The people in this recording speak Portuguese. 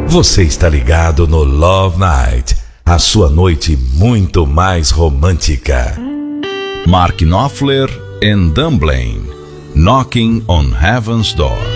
Você está ligado no Love Night, a sua noite muito mais romântica. Mark Knopfler and Dunblane, Knocking on Heaven's Door.